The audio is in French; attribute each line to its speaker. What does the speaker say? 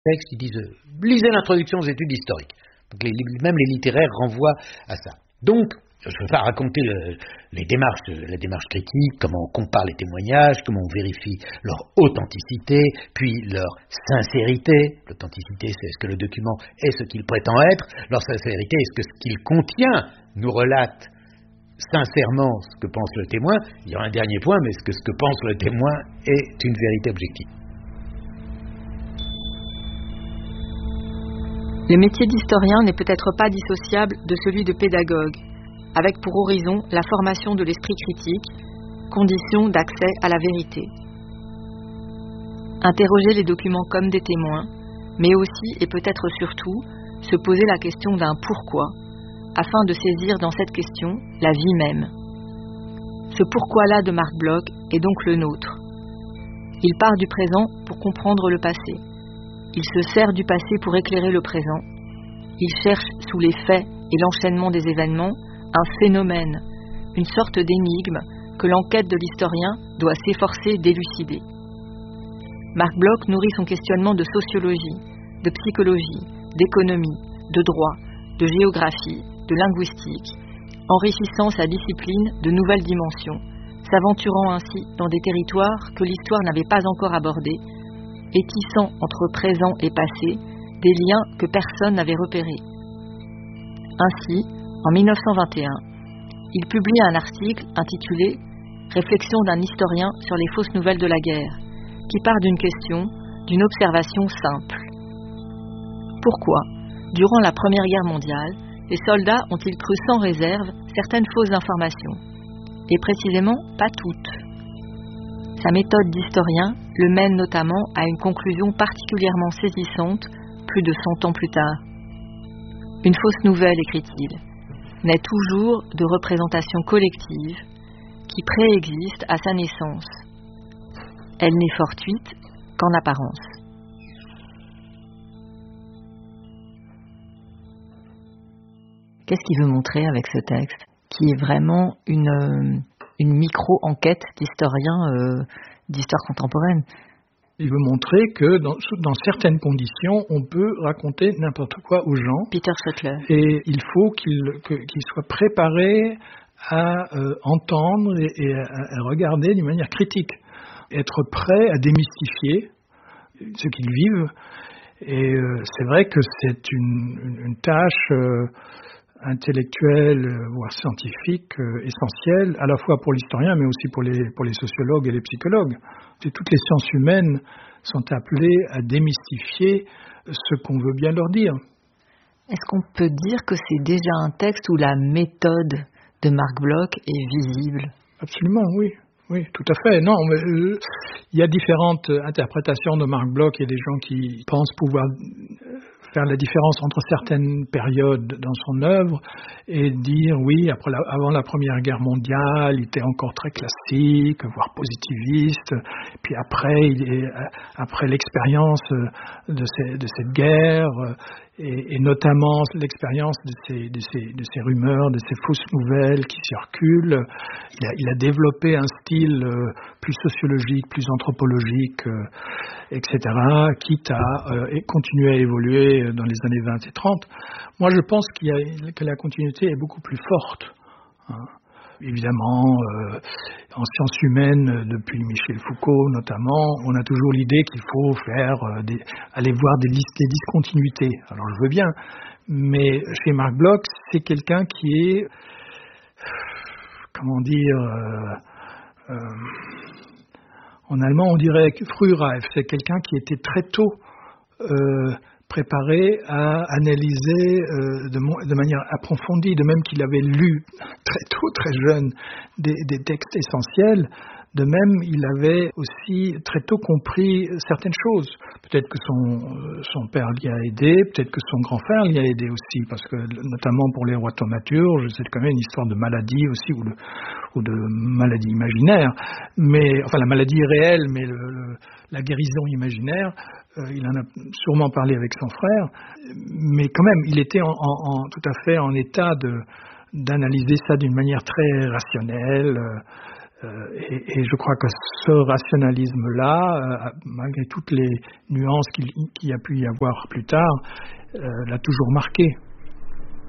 Speaker 1: textes, ils disent lisez l'introduction aux études historiques. Donc même les littéraires renvoient à ça. Donc, je ne vais pas raconter la démarche critique, comment on compare les témoignages, comment on vérifie leur authenticité, puis leur sincérité. L'authenticité, c'est est-ce que le document est ce qu'il prétend être. Leur sincérité, est-ce que ce qu'il contient nous relate sincèrement ce que pense le témoin. Il y a un dernier point, mais est-ce que ce que pense le témoin est une vérité objective?
Speaker 2: Le métier d'historien n'est peut-être pas dissociable de celui de pédagogue, avec pour horizon la formation de l'esprit critique, condition d'accès à la vérité. Interroger les documents comme des témoins, mais aussi et peut-être surtout se poser la question d'un pourquoi, afin de saisir dans cette question la vie même. Ce pourquoi-là de Marc Bloch est donc le nôtre. Il part du présent pour comprendre le passé. Il se sert du passé pour éclairer le présent. Il cherche sous les faits et l'enchaînement des événements un phénomène, une sorte d'énigme que l'enquête de l'historien doit s'efforcer d'élucider. Marc Bloch nourrit son questionnement de sociologie, de psychologie, d'économie, de droit, de géographie, de linguistique, enrichissant sa discipline de nouvelles dimensions, s'aventurant ainsi dans des territoires que l'histoire n'avait pas encore abordés, et tissant entre présent et passé des liens que personne n'avait repérés. Ainsi, en 1921, il publie un article intitulé « Réflexion d'un historien sur les fausses nouvelles de la guerre », qui part d'une question, d'une observation simple. Pourquoi, durant la Première Guerre mondiale, les soldats ont-ils cru sans réserve certaines fausses informations? Et précisément, pas toutes. Sa méthode d'historien le mène notamment à une conclusion particulièrement saisissante plus de 100 ans plus tard. Une fausse nouvelle, écrit-il, naît toujours de représentations collectives qui préexistent à sa naissance. Elle n'est fortuite qu'en apparence. Qu'est-ce qu'il veut montrer avec ce texte, qui est vraiment une micro-enquête d'histoire contemporaine?
Speaker 3: Il veut montrer que dans certaines conditions, on peut raconter n'importe quoi aux gens.
Speaker 2: Peter Schottler.
Speaker 3: Et il faut qu'ils soient préparés à entendre et à regarder d'une manière critique. Être prêts à démystifier ce qu'ils vivent. Et c'est vrai que c'est une tâche intellectuelle, voire scientifique, essentielle, à la fois pour l'historien, mais aussi pour les sociologues et les psychologues. Et toutes les sciences humaines sont appelées à démystifier ce qu'on veut bien leur dire.
Speaker 2: Est-ce qu'on peut dire que c'est déjà un texte où la méthode de Marc Bloch est visible?
Speaker 3: Absolument, oui. Oui, tout à fait. Non, mais, il y a différentes interprétations de Marc Bloch. Il y a des gens qui pensent pouvoir faire la différence entre certaines périodes dans son œuvre et dire oui, avant la Première Guerre mondiale, il était encore très classique, voire positiviste. Puis après l'expérience de cette guerre et notamment l'expérience de ces rumeurs, de ces fausses nouvelles qui circulent, il a développé un style plus sociologique, plus anthropologique, etc., quitte à continuer à évoluer dans les années 20 et 30. Moi, je pense que la continuité est beaucoup plus forte. Hein. Évidemment, en sciences humaines, depuis Michel Foucault notamment, on a toujours l'idée qu'il faut aller voir des discontinuités. Alors je veux bien, mais chez Marc Bloch, c'est quelqu'un qui est, comment dire, en allemand on dirait frühreif, c'est quelqu'un qui était très tôt préparé à analyser de manière approfondie, de même qu'il avait lu très tôt, très jeune, des textes essentiels, de même il avait aussi très tôt compris certaines choses. Peut-être que son père l'y a aidé, peut-être que son grand frère l'y a aidé aussi, parce que notamment pour les rois thaumaturges, c'est quand même une histoire de maladie aussi, ou de maladie imaginaire, mais enfin la maladie est réelle, mais la guérison imaginaire, il en a sûrement parlé avec son frère, mais quand même, il était tout à fait en état d'analyser ça d'une manière très rationnelle, Et je crois que ce rationalisme-là, malgré toutes les nuances qu'il y a pu y avoir plus tard, l'a toujours marqué.